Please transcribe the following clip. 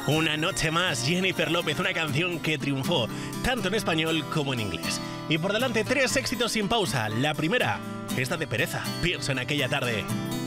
Una noche más, Jennifer López, una canción que triunfó tanto en español como en inglés. Y por delante 3 éxitos sin pausa. La primera, esta de Pereza, Pienso en aquella tarde.